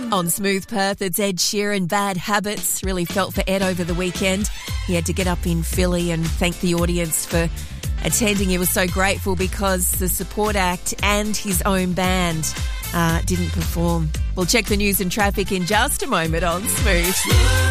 On Smooth Perth, it's Ed Sheeran, Bad Habits. Really felt for Ed over the weekend. He had to get up in Philly and thank the audience for attending. He was so grateful because the support act and his own band didn't perform. We'll check the news and traffic in just a moment on Smooth.